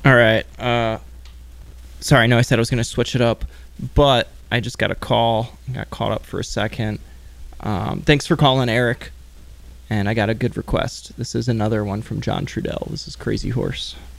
All right. Sorry, I know I said I was going to switch it up, but I just got a call. I got caught up for a second. Thanks for calling, Eric. And I got a good request. This is another one from John Trudell. This is Crazy Horse.